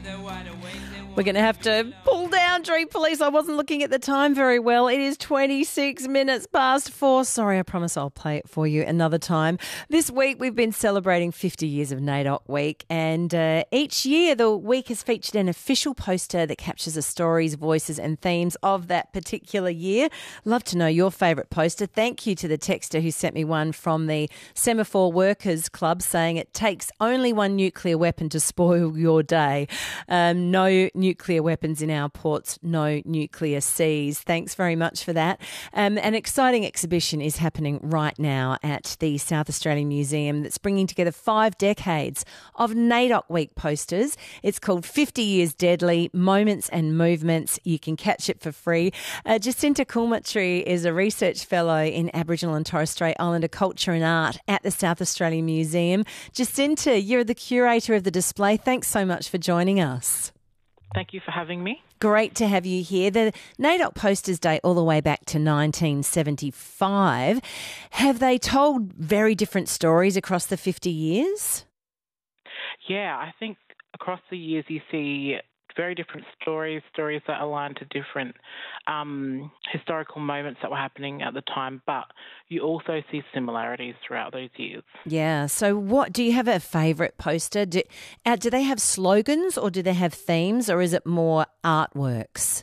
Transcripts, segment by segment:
We're going to have to pull down, Dream Police. I wasn't looking at the time very well. It is 26 minutes past 4. Sorry, I promise I'll play it for you another time. This week we've been celebrating 50 years of NAIDOC Week, and each year the week has featured an official poster that captures the stories, voices and themes of that particular year. Love to know your favourite poster. Thank you to the texter who sent me one from the Semaphore Workers Club saying it takes only one nuclear weapon to spoil your day. No nuclear weapons in our ports, no nuclear seas. Thanks very much for that. An exciting exhibition is happening right now at the South Australian Museum that's bringing together 5 decades of NAIDOC Week posters. It's called 50 Years Deadly, Moments and Movements. You can catch it for free. Jacinta Coolmatry is a research fellow in Aboriginal and Torres Strait Islander culture and art at the South Australian Museum. Jacinta, you're the curator of the display. Thanks so much for joining us. Thank you for having me. Great to have you here. The NAIDOC posters date all the way back to 1975. Have they told very different stories across the 50 years? Yeah, I think across the years you see very different stories that align to different historical moments that were happening at the time, but you also see similarities throughout those years. Yeah, so what do you have a favourite poster? Do they have slogans or do they have themes, or is it more artworks?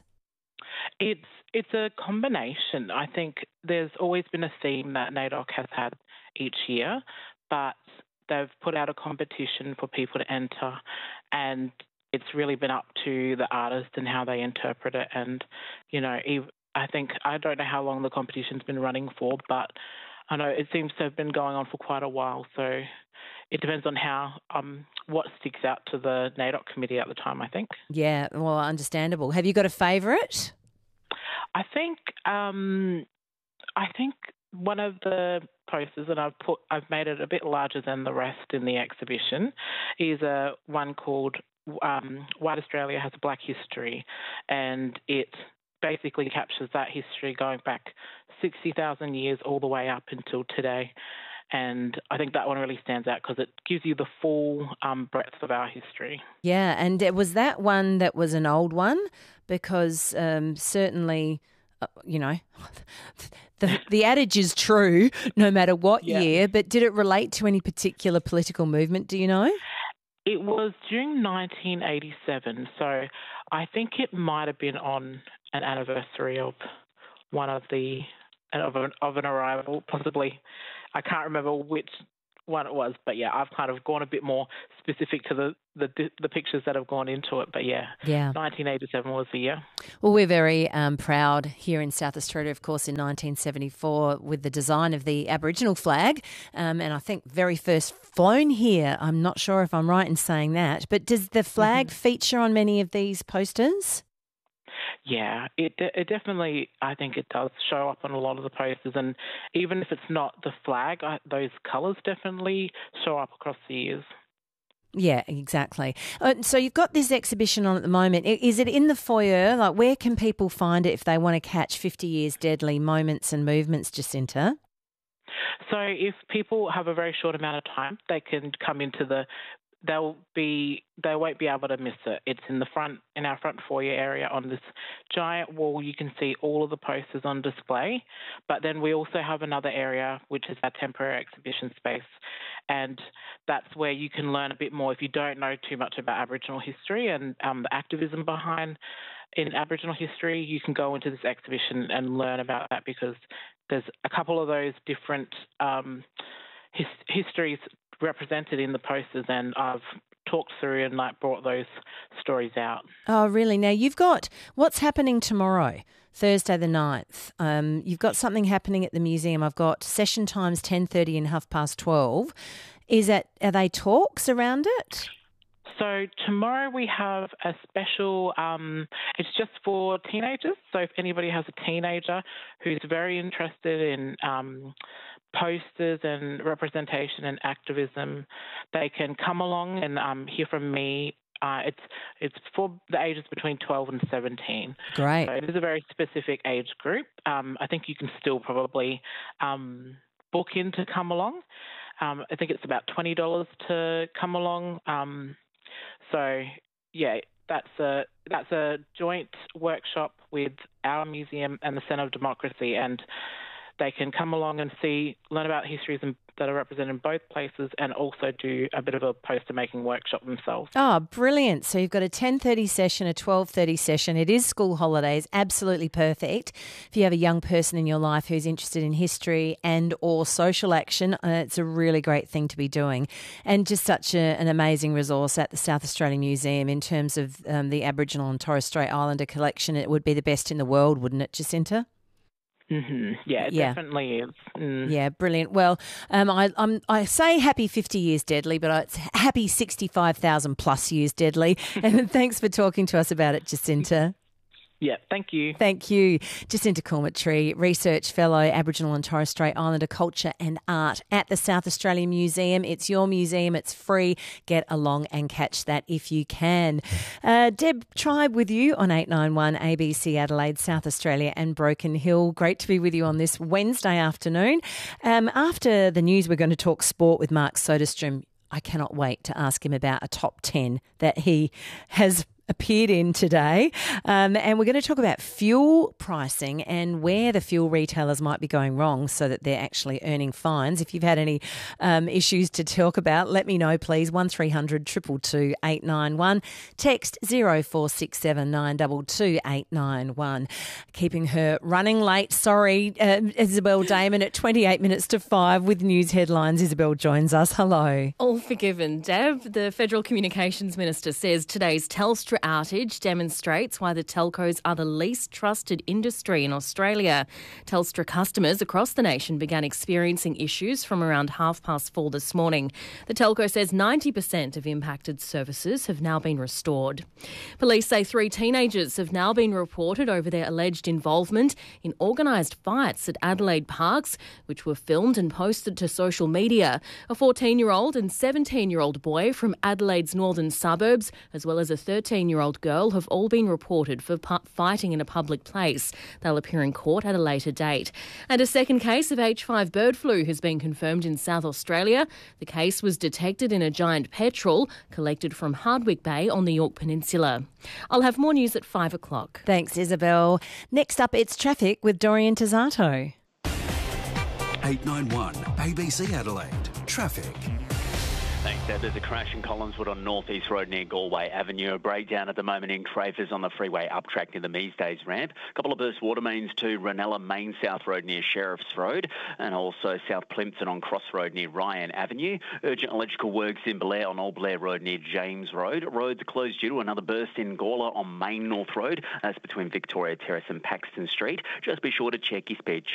It's a combination. I think there's always been a theme that NAIDOC has had each year, but they've put out a competition for people to enter, and it's really been up to the artist and how they interpret it. And, you know, I don't know how long the competition's been running for, but I know it seems to have been going on for quite a while. So it depends on how what sticks out to the NAIDOC committee at the time, I think. Yeah, well, understandable. Have you got a favourite? I think one of the posters, and I've made it a bit larger than the rest in the exhibition, is one called White Australia Has a Black History, and it basically captures that history going back 60,000 years all the way up until today. And I think that one really stands out because it gives you the full breadth of our history. Yeah, and was that one that was an old one? Because certainly, you know, the adage is true no matter what year, but did it relate to any particular political movement, do you know? It was during 1987, so I think it might have been on an anniversary of one of an arrival, possibly. I can't remember which one it was, but yeah, I've kind of gone a bit more specific to the pictures that have gone into it. But yeah, 1987 was the year. Well, we're very proud here in South Australia, of course, in 1974 with the design of the Aboriginal flag, and I think very first flown here. I'm not sure if I'm right in saying that, but does the flag feature on many of these posters? Yeah, it definitely, I think it does show up on a lot of the posters, and even if it's not the flag, those colours definitely show up across the years. Yeah, exactly. So you've got this exhibition on at the moment. Is it in the foyer? Like, where can people find it if they want to catch 50 Years Deadly, Moments and Movements, Jacinta? So if people have a very short amount of time, they can come into they won't be able to miss it. It's in our front foyer area on this giant wall. You can see all of the posters on display. But then we also have another area, which is our temporary exhibition space. And that's where you can learn a bit more if you don't know too much about Aboriginal history and the activism behind in Aboriginal history. You can go into this exhibition and learn about that because there's a couple of those different histories represented in the posters, and I've talked through and brought those stories out. Oh, really? Now, you've got what's happening tomorrow, Thursday the 9th. You've got something happening at the museum. I've got session times 10:30 and 12:30. Are they talks around it? So tomorrow we have a special, it's just for teenagers. So if anybody has a teenager who's very interested in posters and representation and activism, they can come along and hear from me. It's for the ages between 12 and 17. Great. So it is a very specific age group. I think you can still probably book in to come along. I think it's about $20 to come along. So, yeah, that's a joint workshop with our museum and the Centre of Democracy, and they can come along and learn about histories that are represented in both places, and also do a bit of a poster-making workshop themselves. Oh, brilliant. So you've got a 10:30 session, a 12:30 session. It is school holidays, absolutely perfect. If you have a young person in your life who's interested in history and or social action, it's a really great thing to be doing. And just such an amazing resource at the South Australian Museum in terms of the Aboriginal and Torres Strait Islander collection. It would be the best in the world, wouldn't it, Jacinta? Mm-hmm. Yeah, it definitely is. Mm. Yeah, brilliant. Well, I say happy 50 years deadly, but it's happy 65,000 plus years deadly. And thanks for talking to us about it, Jacinta. Yeah, thank you. Thank you. Jacinta Courtmatree, Research Fellow, Aboriginal and Torres Strait Islander Culture and Art at the South Australian Museum. It's your museum. It's free. Get along and catch that if you can. Deb Tribe with you on 891 ABC Adelaide, South Australia and Broken Hill. Great to be with you on this Wednesday afternoon. After the news, we're going to talk sport with Mark Soderstrom. I cannot wait to ask him about a top 10 that he has appeared in today. And we're going to talk about fuel pricing and where the fuel retailers might be going wrong so that they're actually earning fines. If you've had any issues to talk about, let me know, please. 1300 222 891. Text 0467 922 891. Keeping her running late. Sorry, Isabel Damon at 28 minutes to 5 with news headlines. Isabel joins us. Hello. All forgiven, Deb. The Federal Communications Minister says today's Telstra outage demonstrates why the telcos are the least trusted industry in Australia. Telstra customers across the nation began experiencing issues from around 4:30 this morning. The telco says 90% of impacted services have now been restored. Police say 3 teenagers have now been reported over their alleged involvement in organised fights at Adelaide parks, which were filmed and posted to social media. A 14-year-old and 17-year-old boy from Adelaide's northern suburbs, as well as a 13-year-old girl, have all been reported for fighting in a public place. They'll appear in court at a later date. And a second case of H5 bird flu has been confirmed in South Australia. The case was detected in a giant petrel collected from Hardwick Bay on the Yorke Peninsula. I'll have more news at 5 o'clock. Thanks, Isabel. Next up, it's traffic with Dorian Tazzato. 891 ABC Adelaide. Traffic. Thanks, Deb. There's a crash in Collinswood on North East Road near Galway Avenue. A breakdown at the moment in Crafers on the freeway uptrack near the Measdays ramp. A couple of burst water mains to Ranella Main South Road near Sheriff's Road, and also South Plympton on Cross Road near Ryan Avenue. Urgent electrical works in Blair on Old Blair Road near James Road. Roads are closed due to another burst in Gawler on Main North Road. That's between Victoria Terrace and Paxton Street. Just be sure to check your speed